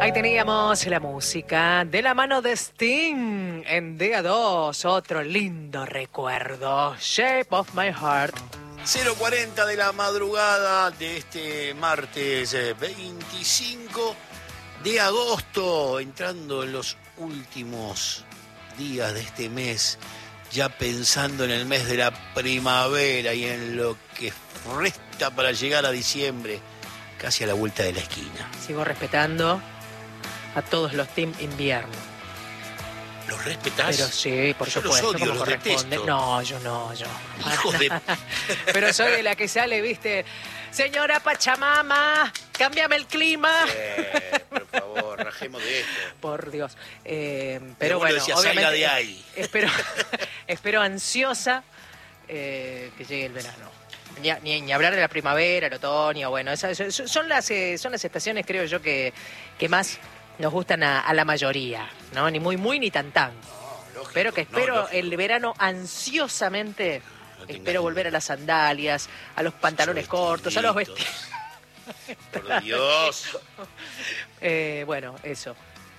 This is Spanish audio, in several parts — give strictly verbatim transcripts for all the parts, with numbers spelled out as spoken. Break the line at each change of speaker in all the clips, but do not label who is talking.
Ahí teníamos la música de la mano de Sting en D A dos, otro lindo recuerdo, Shape of My Heart.
cero cuarenta de la madrugada de este martes veinticinco de agosto, entrando en los últimos días de este mes, ya pensando en el mes de la primavera y en lo que resta para llegar a diciembre, casi a la vuelta de la esquina.
Sigo respetando a todos los team invierno.
¿Los respetás?
Pero sí, por
yo
supuesto,
los odio,
como
los
corresponde.
detesto.
No, yo no, yo.
Hijos de...
Pero soy de la que sale, viste, señora Pachamama, cámbiame el clima.
Eh, por favor, rajemos de esto.
Por Dios. Eh, pero
Pero
bueno,
decía,
obviamente,
salga de ahí.
Espero, espero ansiosa eh, que llegue el verano. Ni, ni, ni hablar de la primavera, el otoño, bueno, esas, son las eh, son las estaciones, creo yo, que, que más nos gustan a, a la mayoría, ¿no? Ni muy, muy, ni tan, tan.
No, lógico,
Pero que espero
no, lógico.
el verano ansiosamente,
No tengas
espero volver
duda.
a las sandalias, a los pantalones
Esos
cortos, a los
vestiditos.
vestidos.
Por Dios.
Eh, bueno, eso.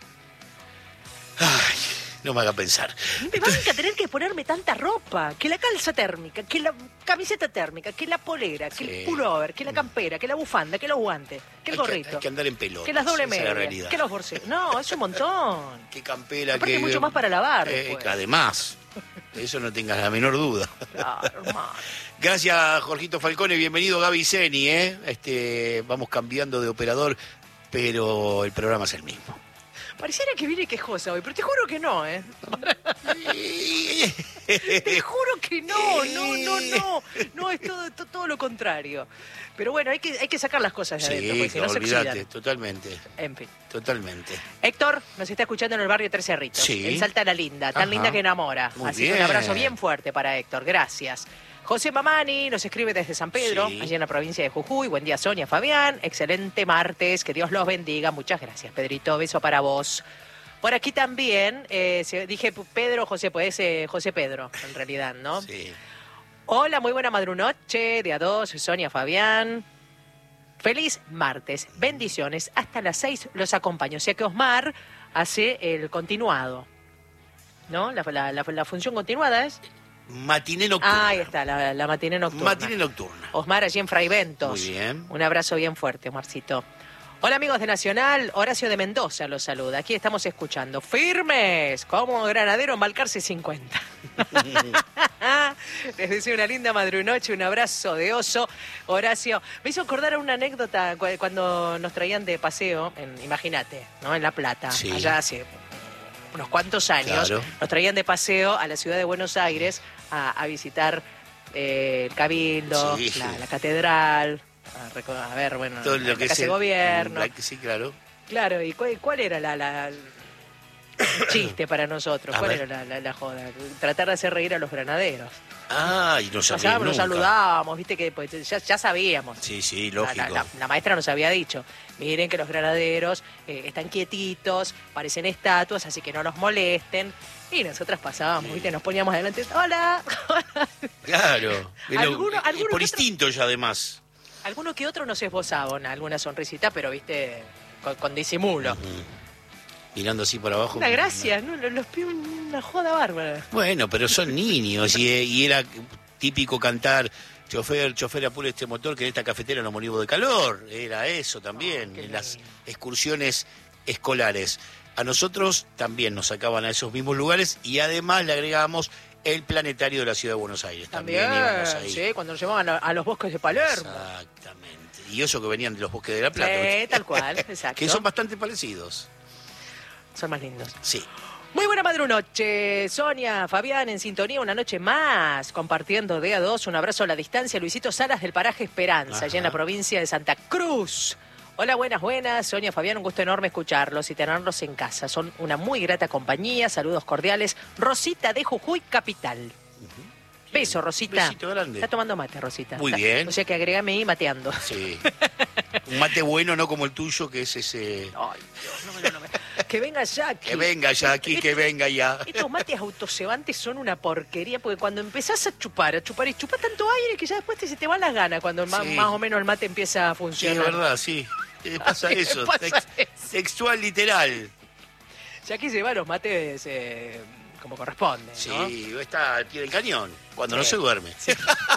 Ay, no me haga pensar.
Me van a tener que ponerme tanta ropa, que la calza térmica, que la camiseta térmica, que la polera, que
Sí.
el pullover, que la campera, que la bufanda, que los guantes, que el
Hay que-
gorrito,
hay que andar en pelota.
que las doble
esa es la
medias,
realidad.
que los bolsillos. No, es un montón.
Qué campera,
Aparte
que...
hay mucho más para lavar
Eh,
después.
además, de eso no tengas la menor duda.
Claro, hermano.
Gracias, Jorgito Falcone. Bienvenido, Gaby Zeni, ¿eh? Este, vamos cambiando de operador, pero el programa es el mismo.
Pareciera que viene quejosa hoy, pero te juro que no, ¿eh? Te juro que no, no, no, no. No, es todo, to- todo lo contrario. Pero bueno, hay que, hay que sacar las cosas de adentro, porque
Sí,
si no se
olvídate,
oxidan.
totalmente,
En fin.
totalmente.
Héctor nos está escuchando en el barrio Tres Cerritos,
Sí.
en Salta la Linda, tan
Ajá.
linda que enamora.
Muy
Así que un
bien.
abrazo bien fuerte para Héctor, gracias. José Mamani nos escribe desde San Pedro,
Sí.
allí en la provincia de Jujuy. Buen día, Sonia, Fabián. Excelente martes, que Dios los bendiga. Muchas gracias, Pedrito. Beso para vos. Por aquí también, eh, se- dije Pedro, José, pues eh, José Pedro, en realidad, ¿no?
Sí.
Hola, muy buena madrunoche, día dos, Sonia, Fabián. Feliz martes, bendiciones. Hasta las seis los acompaño. O sea que Osmar hace el continuado, ¿no? La, la, la, la función continuada es...
Matiné nocturna.
Ah, ahí está, la, la matiné nocturna.
Matiné nocturna.
Osmar allí en Fraiventos.
Muy bien.
Un abrazo bien fuerte, Omarcito. Hola amigos de Nacional, Horacio de Mendoza los saluda. Aquí estamos escuchando. Firmes, como Granadero en Balcarce cincuenta. Les deseo una linda madrunoche, un abrazo de oso. Horacio, me hizo acordar a una anécdota cu- cuando nos traían de paseo, en, imagínate, ¿no? En La Plata,
Sí.
allá hace unos cuantos años,
Claro.
nos traían de paseo a la ciudad de Buenos Aires a, a visitar eh, el Cabildo,
Sí.
la, la catedral, a, reco- a ver, bueno,
Todo
la
lo que
casa
es
de
el-
gobierno.
la- sí, claro.
Claro, ¿y cuál, cuál era la, la- el chiste para nosotros?
A
¿Cuál
ver.
era la, la- la joda? Tratar de hacer reír a los granaderos.
Ah, y no sabía
Pasábamos, nos
nunca.
saludábamos, viste que pues, ya, ya sabíamos.
Sí, sí,
La,
lógico.
la- la- la maestra nos había dicho, miren que los granaderos eh, están quietitos, parecen estatuas, así que no los molesten. Y nosotras pasábamos,
Sí.
¿viste? Nos poníamos adelante, hola.
Claro. Pero-
Alguno-
y
alguno
por
que otro-
instinto ya, además.
Alguno que otro nos esbozaba una- alguna sonrisita, pero, viste, con, con disimulo.
Ujú. Mirando así para abajo.
Una gracia, ¿no? Los, los pibes, una joda bárbara.
Bueno, pero son niños y, y era típico cantar chofer, chofer apure este motor que en esta cafetera nos morimos de calor. Era eso también,
Oh, qué
en las
lindo.
excursiones escolares. A nosotros también nos sacaban a esos mismos lugares y además le agregábamos el planetario de la ciudad de Buenos Aires. También,
También,
íbamos ahí.
sí, cuando nos llevaban a, a los bosques de Palermo.
Exactamente. Y eso que venían de los bosques de La Plata.
Sí, tal cual, exacto.
Que son bastante parecidos.
Son más lindos.
Sí.
Muy buena madrunoche, Sonia, Fabián, en sintonía, una noche más, compartiendo D A dos, un abrazo a la distancia, Luisito Salas del paraje Esperanza,
Ajá.
allá en la provincia de Santa Cruz. Hola, buenas, buenas, Sonia, Fabián, un gusto enorme escucharlos y tenerlos en casa. Son una muy grata compañía, saludos cordiales. Rosita de Jujuy, capital. Beso, Rosita.
Besito grande.
Está tomando mate, Rosita.
Muy
Está-
bien.
O sea que agrégame ahí mateando.
Sí. Un mate bueno, no como el tuyo, que es ese...
Ay, Dios, no, no, no, no. Que venga Jackie.
Que venga ya aquí, que venga ya.
Estos mates autocebantes son una porquería, porque cuando empezás a chupar, a chupar y chupar tanto aire que ya después te, se te van las ganas cuando ma-
Sí.
más o menos el mate empieza a
Sí,
funcionar.
es verdad, sí. Le pasa eso,
pasa
tex-
eso.
Textual literal.
Ya aquí se van los mates eh, como corresponde, ¿no?
Sí, está al pie del cañón, cuando
Sí.
no se duerme.
Sí.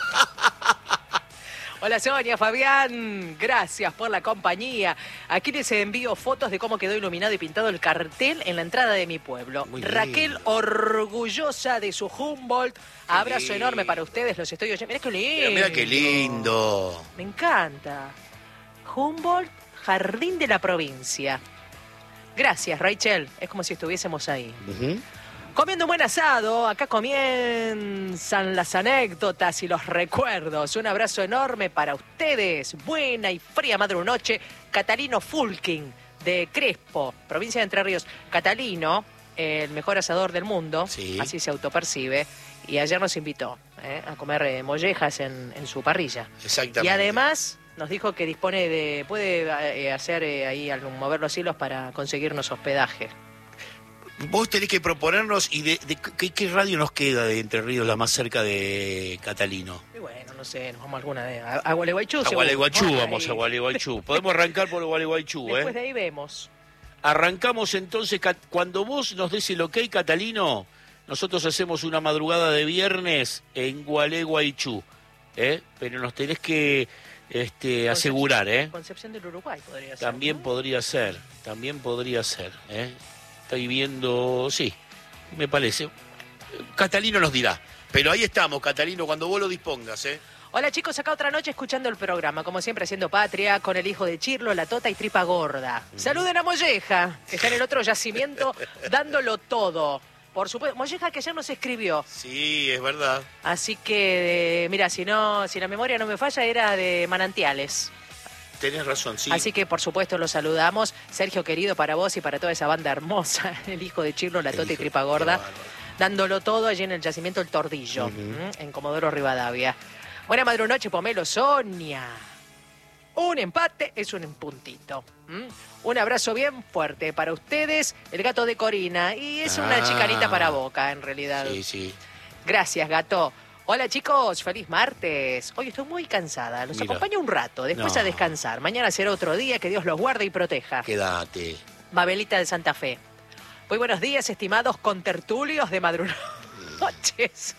Hola Sonia, Fabián, gracias por la compañía. Aquí les envío fotos de cómo quedó iluminado y pintado el cartel en la entrada de mi pueblo.
Muy
Raquel,
lindo.
orgullosa de su Humboldt. Abrazo
lindo.
enorme para ustedes, los estoy oyendo. Mirá qué lindo.
Mira, mira qué lindo.
Me encanta. Humboldt, Jardín de la Provincia. Gracias, Rachel. Es como si estuviésemos ahí.
Ujú.
Comiendo un buen asado, acá comienzan las anécdotas y los recuerdos. Un abrazo enorme para ustedes. Buena y fría madrunoche. Catalino Fulking, de Crespo, provincia de Entre Ríos. Catalino, el mejor asador del mundo,
Sí.
así se autopercibe. Y ayer nos invitó eh, a comer eh, mollejas en, en su parrilla.
Exactamente.
Y además nos dijo que dispone de... puede eh, hacer eh, ahí, algún- mover los hilos para conseguirnos hospedaje.
Vos tenés que proponernos, y de, de ¿qué, qué radio nos queda de Entre Ríos, la más cerca de Catalino?
Y bueno, no sé, nos vamos a alguna de... A, a Gualeguaychú,
A
seguro.
Gualeguaychú,
Vamos
vamos
ahí.
a Gualeguaychú. Podemos arrancar por Gualeguaychú,
Después de
¿eh?
ahí vemos.
Arrancamos entonces, Cat- cuando vos nos des el ok, Catalino, nosotros hacemos una madrugada de viernes en Gualeguaychú, ¿eh? Pero nos tenés que este, asegurar, ¿eh?
Concepción del Uruguay podría ser.
También
¿no?
podría ser, también podría ser, ¿eh? Estoy viendo, sí, me parece. Catalino nos dirá. Pero ahí estamos, Catalino, cuando vos lo dispongas, ¿eh?
Hola chicos, acá otra noche escuchando el programa, como siempre haciendo patria, con el hijo de Chirlo, la Tota y Tripa Gorda. Saluden a Molleja, que está en el otro yacimiento dándolo todo. Por supuesto, Molleja que ayer nos escribió.
Sí, es verdad.
Así que, eh, mira, si no, si la memoria no me falla, era de Manantiales.
Tenés razón, sí.
Así que, por supuesto, lo saludamos. Sergio, querido, para vos y para toda esa banda hermosa, el hijo de Chirlo, la
El
Tota y
hijo-
Tripa
qué
Gorda,
bárbaro.
dándolo todo allí en el yacimiento El Tordillo,
Ujú.
¿m? en Comodoro Rivadavia. Buena madrunoche, Pomelo, Sonia. Un empate es un puntito. ¿m? Un abrazo bien fuerte para ustedes, el gato de Corina. Y es una
Ah.
chicanita para Boca, en realidad.
Sí, sí.
Gracias, gato. Hola chicos, feliz martes. Hoy estoy muy cansada, los
Mira.
acompaño un rato, después
No.
a descansar. Mañana será otro día, que Dios los guarde y proteja.
Quédate.
Babelita de Santa Fe. Muy buenos días, estimados contertulios de madrunoches.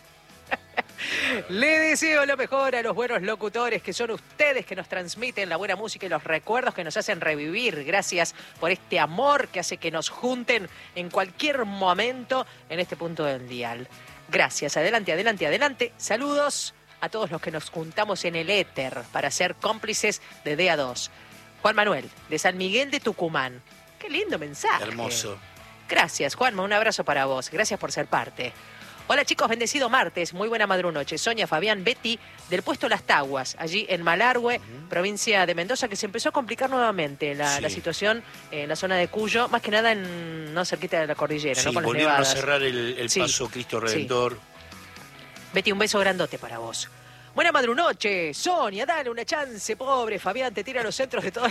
Le deseo lo mejor a los buenos locutores que son ustedes, que nos transmiten la buena música y los recuerdos que nos hacen revivir. Gracias por este amor que hace que nos junten en cualquier momento en este punto del dial. Gracias, adelante, adelante, adelante. Saludos a todos los que nos juntamos en el éter para ser cómplices de D A dos. Juan Manuel, de San Miguel de Tucumán. Qué lindo mensaje.
Hermoso.
Gracias, Juanma, un abrazo para vos. Gracias por ser parte. Hola chicos, bendecido martes, muy buena madrunoche. Sonia, Fabián, Betty, del puesto Las Taguas, allí en Malargüe, provincia de Mendoza, que se empezó a complicar nuevamente la,
Sí.
la situación en la zona de Cuyo, más que nada en no cerquita de la cordillera,
Sí,
¿no? Con las
volvieron
nevadas.
a cerrar el, el
Sí.
paso Cristo Redentor.
Betty, un beso grandote para vos. Buena madrunoche, Sonia, dale una chance, pobre Fabián, te tira a los centros de todas.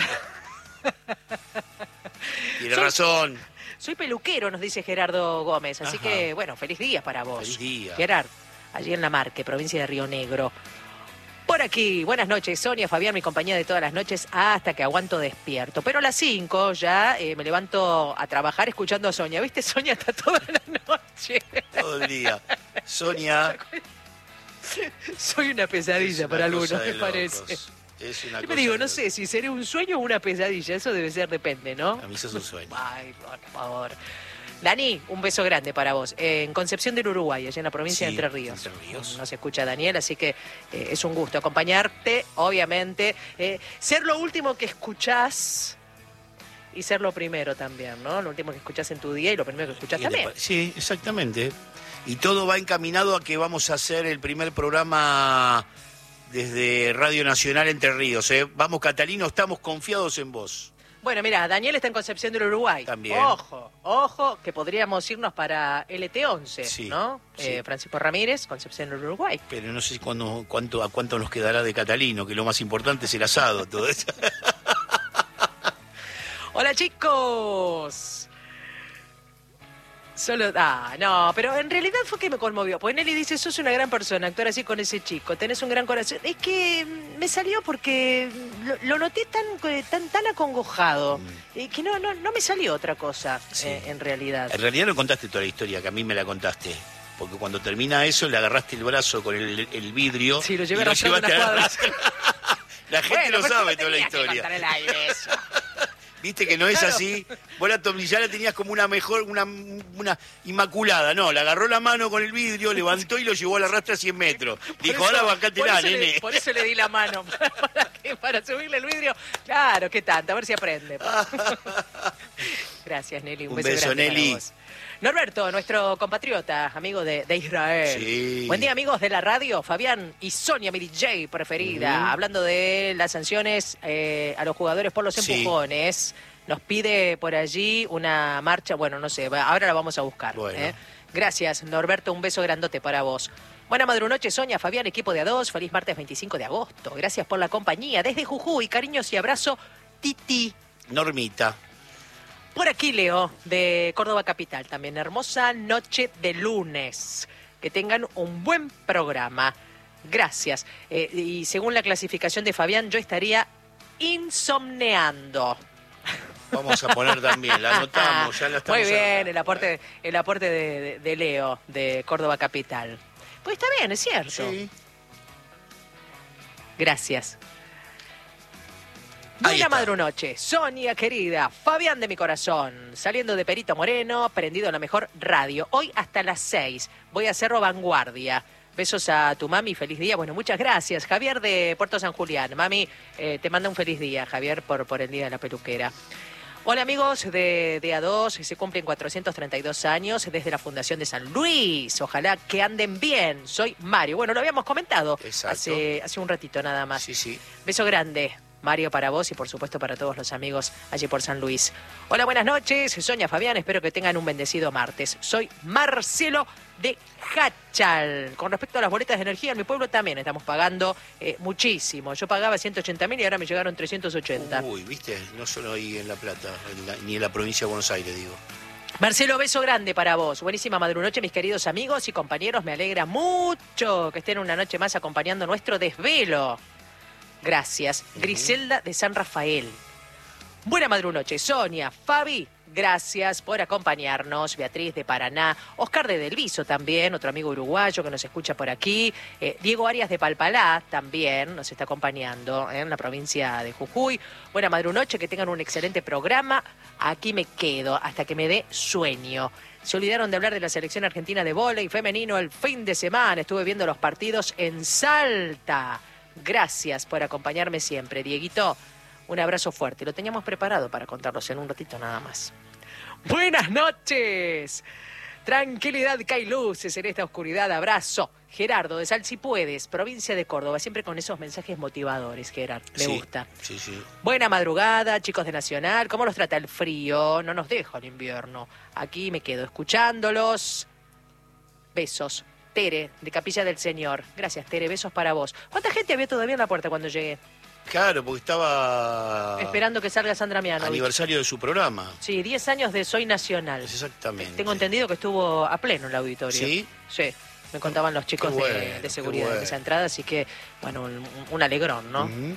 Tiene
Soy-
razón.
Soy peluquero, nos dice Gerardo Gómez, así
Ajá.
que, bueno, feliz día para vos.
Feliz día.
Gerard, allí en La Marque, provincia de Río Negro. Por aquí, buenas noches, Sonia, Fabián, mi compañía de todas las noches, hasta que aguanto despierto. Pero a las cinco ya eh, me levanto a trabajar escuchando a Sonia. ¿Viste? Sonia está toda la noche.
Todo el día. Sonia.
Soy una
es
pesadilla
una
para algunos,
cosa de
me parece.
locos. Es una
Yo me
cosa
digo,
de
no
locos.
sé si seré un sueño o una pesadilla, eso debe ser, depende, ¿no?
A mí eso es un sueño.
Ay, por favor. Dani, un beso grande para vos. Eh, en Concepción del Uruguay, allá en la provincia
Sí,
de Entre Ríos.
Entre Ríos.
Nos escucha Daniel, así que eh, es un gusto acompañarte, obviamente. Eh, ser lo último que escuchás y ser lo primero también, ¿no? Lo último que escuchás en tu día y lo primero que escuchás
¿Qué te
también.
pa- Sí, exactamente. Y todo va encaminado a que vamos a hacer el primer programa desde Radio Nacional Entre Ríos. ¿eh? Vamos, Catalino, estamos confiados en vos.
Bueno, mira, Daniel está en Concepción del Uruguay.
También.
Ojo, ojo, que podríamos irnos para L T once,
Sí,
¿no?
sí.
Eh, Francisco Ramírez, Concepción del Uruguay.
Pero no sé cuándo, cuánto, a cuánto nos quedará de Catalino, que lo más importante es el asado, todo eso.
Hola chicos. Solo, ah, no, pero en realidad fue que me conmovió. Pues Nelly dice, sos una gran persona, actuar así con ese chico, tenés un gran corazón. Es que me salió porque lo, lo noté tan, tan, tan acongojado, mm. y que no, no, no me salió otra cosa, sí. eh, en realidad.
En realidad no contaste toda la historia, que a mí me la contaste. Porque cuando termina eso, le agarraste el brazo con el, el vidrio.
Sí, lo llevé
y lo llevaste a la
la
La gente
bueno,
lo sabe toda la
que
historia.
contar el aire eso.
Viste que no es
Claro.
así. Vos la ya la tenías como una mejor, una, una inmaculada. No, le agarró la mano con el vidrio, levantó y lo llevó a la rastra a cien metros.
Por
Dijo,
eso-
ahora
por
bancátela,
eso le-
nene.
Por eso le di la mano, para, que- para subirle el vidrio. Claro, qué tanto, a ver si aprende. Gracias, Nelly. Un,
Un
beso,
beso,
grande para
Nelly.
vos. Norberto, nuestro compatriota, amigo de, de Israel.
Sí.
Buen día, amigos de la radio. Fabián y Sonia, mi D J preferida.
Ujú.
Hablando de las sanciones eh, a los jugadores por los
Sí.
empujones. Nos pide por allí una marcha. Bueno, no sé, ahora la vamos a buscar.
Bueno.
¿eh? Gracias, Norberto. Un beso grandote para vos. Buena madrunoche, Sonia, Fabián, equipo de A dos. Feliz martes veinticinco de agosto. Gracias por la compañía. Desde Jujuy, cariños y abrazo, Titi.
Normita.
Por aquí, Leo, de Córdoba Capital. También hermosa noche de lunes. Que tengan un buen programa. Gracias. Eh, y según la clasificación de Fabián, yo estaría insomneando.
Vamos a poner también, la anotamos, ya la estamos
Muy bien,
anotando,
el aporte,
¿eh?
el aporte de, de- de Leo, de Córdoba Capital. Pues está bien, es cierto.
Sí.
Gracias.
Ahí
Buena
está.
madrunoche, Sonia querida, Fabián de mi corazón, saliendo de Perito Moreno, prendido en la mejor radio. Hoy hasta las seis, voy a Cerro Vanguardia. Besos a tu mami, feliz día. Bueno, muchas gracias. Javier de Puerto San Julián. Mami, eh, te manda un feliz día, Javier, por, por el Día de la Peluquera. Hola amigos de, de A dos, se cumplen cuatrocientos treinta y dos años desde la Fundación de San Luis. Ojalá que anden bien. Soy Mario. Bueno, lo habíamos comentado
Exacto.
hace, hace un ratito nada más.
Sí, sí.
Beso grande, Mario, para vos y por supuesto para todos los amigos allí por San Luis. Hola, buenas noches. Sonia, Fabián, espero que tengan un bendecido martes. Soy Marcelo de Hachal. Con respecto a las boletas de energía, en mi pueblo también estamos pagando eh, muchísimo. Yo pagaba ciento ochenta mil y ahora me llegaron trescientos ochenta.
Uy, viste, no solo ahí en La Plata, en la- ni en la provincia de Buenos Aires, digo.
Marcelo, beso grande para vos. Buenísima madrunoche, mis queridos amigos y compañeros. Me alegra mucho que estén una noche más acompañando nuestro desvelo. Gracias. Griselda de San Rafael. Buena madrunoche, Sonia, Fabi. Gracias por acompañarnos. Beatriz de Paraná. Oscar de Delviso también, otro amigo uruguayo que nos escucha por aquí. Eh, Diego Arias de Palpalá también nos está acompañando eh, en la provincia de Jujuy. Buena madrunoche, que tengan un excelente programa. Aquí me quedo hasta que me dé sueño. Se olvidaron de hablar de la selección argentina de vóley femenino el fin de semana. Estuve viendo los partidos en Salta. Gracias por acompañarme siempre, Dieguito. Un abrazo fuerte. Lo teníamos preparado para contarlos en un ratito nada más. Buenas noches. Tranquilidad, que hay luces en esta oscuridad. Abrazo. Gerardo de Sal Si Puedes, provincia de Córdoba. Siempre con esos mensajes motivadores, Gerardo. Me
Sí,
gusta.
Sí, sí.
Buena madrugada, chicos de Nacional. ¿Cómo los trata el frío? No nos deja el invierno. Aquí me quedo escuchándolos. Besos. Tere, de Capilla del Señor. Gracias, Tere. Besos para vos. ¿Cuánta gente había todavía en la puerta cuando llegué?
Claro, porque estaba...
Esperando que salga Sandra Mianovich.
Aniversario de su programa.
Sí, diez años de Soy Nacional.
Exactamente.
Tengo entendido que estuvo a pleno el auditorio.
¿Sí?
Sí. Me contaban los chicos
Qué
de-
bueno,
de,
qué
seguridad
bueno.
de esa entrada, así que, bueno, un, un alegrón, ¿no?
Ujú.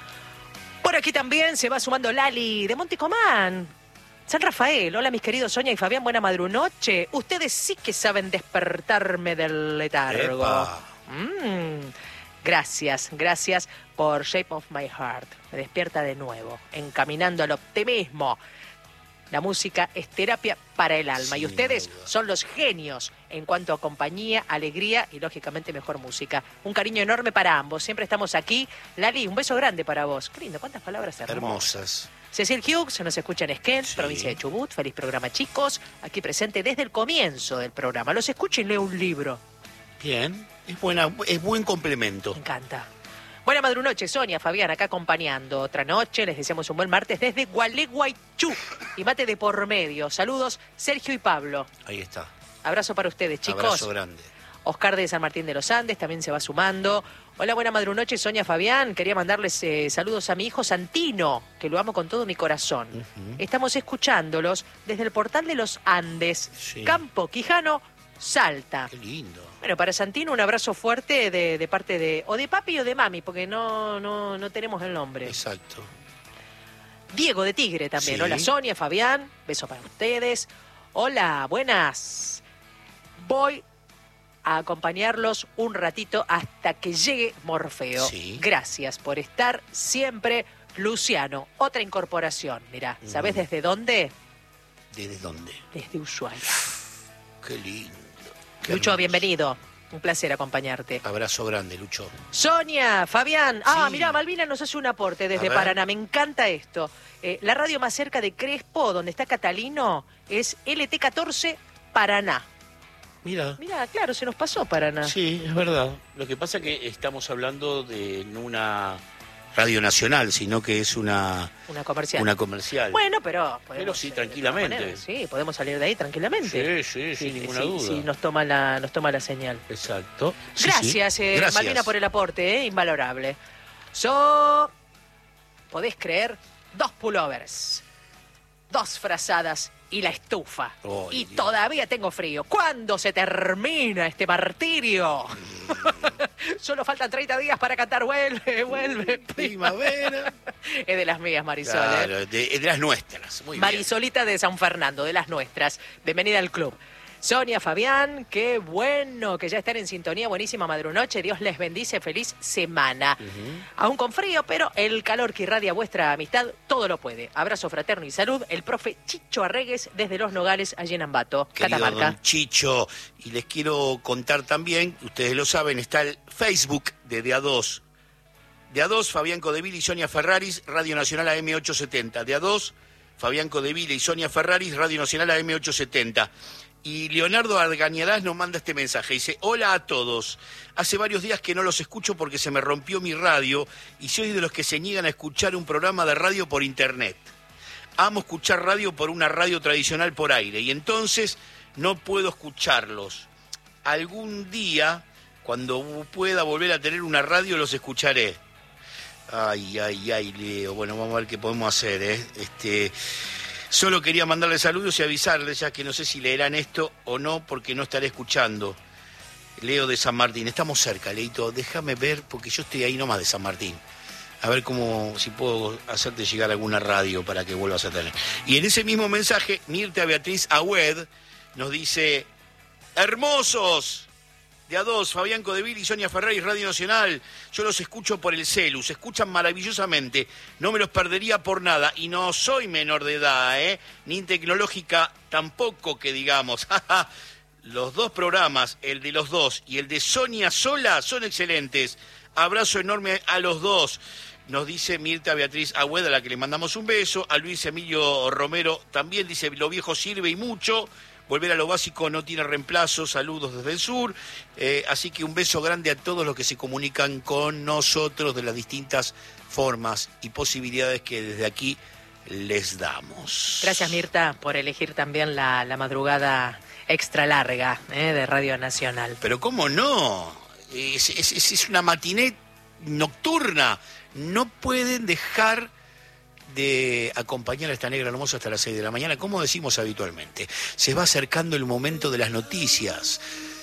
Por aquí también se va sumando Lali de Montecomán. San Rafael, hola mis queridos Sonia y Fabián, buena madrunoche. Ustedes sí que saben despertarme del letargo.
Epa.
Mm, gracias, gracias por Shape of My Heart. Me despierta de nuevo, encaminando al optimismo. La música es terapia para el alma y
Sin
ustedes
duda.
son los genios en cuanto a compañía, alegría y lógicamente mejor música. Un cariño enorme para ambos. Siempre estamos aquí. Lali, un beso grande para vos. Qué lindo, cuántas palabras hermosas.
Hermosas.
Cecil Hughes se nos escucha en Esquel,
Sí.
provincia de Chubut. Feliz programa, chicos. Aquí presente desde el comienzo del programa. Los escucho y leo un libro.
Bien. Es buena, es buen complemento.
Me encanta. Buena madrunoche, Sonia, Fabián, acá acompañando. Otra noche, les deseamos un buen martes desde Gualeguaychú. Y mate de por medio. Saludos, Sergio y Pablo.
Ahí está.
Abrazo para ustedes, chicos.
Abrazo grande.
Oscar de San Martín de los Andes también se va sumando. Hola, buena madrunoche, Sonia Fabián. Quería mandarles eh, saludos a mi hijo Santino, que lo amo con todo mi corazón. Uh-huh. Estamos escuchándolos desde el portal de los Andes, sí. Campo Quijano, Salta.
Qué lindo.
Bueno, para Santino un abrazo fuerte de, de parte de o de papi o de mami, porque no, no, no tenemos el nombre.
Exacto.
Diego de Tigre también.
Sí.
Hola, Sonia, Fabián. Beso para ustedes. Hola, buenas. Voy a acompañarlos un ratito hasta que llegue Morfeo.
Sí.
Gracias por estar siempre, Luciano. Otra incorporación, mirá. ¿Sabés mm. desde dónde?
¿Desde dónde?
Desde Ushuaia.
Qué lindo. Qué
Lucho,
hermoso.
Bienvenido. Un placer acompañarte.
Abrazo grande, Lucho.
Sonia, Fabián. Ah,
sí.
mirá, Malvina nos hace un aporte desde Paraná. Me encanta esto. Eh, la radio más cerca de Crespo, donde está Catalino, es L T catorce Paraná.
Mira.
Mira, claro, se nos pasó Paraná.
Sí, es verdad. Lo que pasa es que estamos hablando de no una radio nacional, sino que es una...
Una comercial.
Una comercial.
Bueno, pero...
Pero sí, tranquilamente.
Manera, sí, podemos salir de ahí tranquilamente.
Sí, sí, sin
sí,
ninguna
sí,
duda.
Sí, nos toma la, nos toma la señal.
Exacto. Sí,
Gracias,
sí.
Eh,
Gracias.
Malvina, por el aporte, eh, invalorable. So... ¿Podés creer? Dos pullovers, dos frazadas y la estufa.
Oh,
y
Dios.
Todavía tengo frío. ¿Cuándo se termina este martirio? Mm. Solo faltan treinta días para cantar Vuelve, vuelve.
Primavera.
Es de las mías, Marisol.
Claro,
¿eh?
de, de las nuestras. Muy
Marisolita
bien.
de San Fernando, de las nuestras. Bienvenida al club. Sonia, Fabián, qué bueno que ya están en sintonía. Buenísima madrunoche. Dios les bendice. Feliz semana. Uh-huh. Aún con frío, pero el calor que irradia vuestra amistad todo lo puede. Abrazo fraterno y salud. El profe Chicho Arregues desde Los Nogales, allí en Ambato,
Querido
Catamarca.
Don Chicho. Y les quiero contar también, ustedes lo saben, está el Facebook de De A dos. De A dos, Fabián Codeville y Sonia Ferraris, Radio Nacional A M ochocientos setenta. De A dos, Fabián Codeville y Sonia Ferraris, Radio Nacional A M ochocientos setenta. Y Leonardo Argañarás nos manda este mensaje. Dice, hola a todos. Hace varios días que no los escucho porque se me rompió mi radio y soy de los que se niegan a escuchar un programa de radio por internet. Amo escuchar radio por una radio tradicional por aire y entonces no puedo escucharlos. Algún día, cuando pueda volver a tener una radio, los escucharé. Ay, ay, ay, Leo. Bueno, vamos a ver qué podemos hacer, ¿eh? Este... Solo quería mandarle saludos y avisarles, ya que no sé si leerán esto o no, porque no estaré escuchando. Leo de San Martín. Estamos cerca, Leito. Déjame ver, porque yo estoy ahí nomás de San Martín. A ver cómo, si puedo hacerte llegar alguna radio para que vuelvas a tener. Y en ese mismo mensaje, Mirta Beatriz Agüed nos dice, hermosos, de A dos, Fabián Codeville y Sonia Ferrari, Radio Nacional. Yo los escucho por el celu, se escuchan maravillosamente. No me los perdería por nada. Y no soy menor de edad, ¿eh? Ni tecnológica tampoco, que digamos. Los dos programas, el de los dos y el de Sonia sola, son excelentes. Abrazo enorme a los dos. Nos dice Mirta Beatriz Agüed, a la que le mandamos un beso. A Luis Emilio Romero también dice, lo viejo sirve y mucho. Volver a lo básico no tiene reemplazo. Saludos desde el sur. Eh, así que un beso grande a todos los que se comunican con nosotros de las distintas formas y posibilidades que desde aquí les damos.
Gracias, Mirta, por elegir también la, la madrugada extra larga, ¿eh? De Radio Nacional.
Pero cómo no, es, es, es una matiné nocturna. No pueden dejar de acompañar a esta negra hermosa hasta las seis de la mañana, como decimos habitualmente. Se va acercando el momento de las noticias,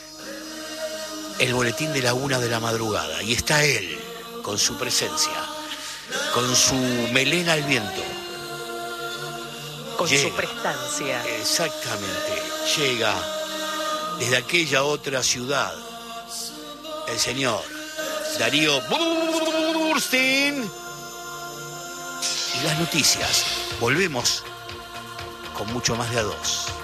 el boletín de la una de la madrugada, y está él, con su presencia, con su melena al viento.
Con
llega,
su prestancia.
Exactamente, llega desde aquella otra ciudad, el señor Darío Burstein. Y las noticias. Volvemos con mucho más de A dos.